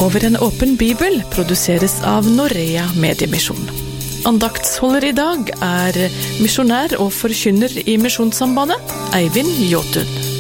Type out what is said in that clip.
Over en åpen bibel produseres av Norea Mediemisjon. Andaktsholder I dag misjonær og forkynner I Misjonssambandet, Eivind Jåtun.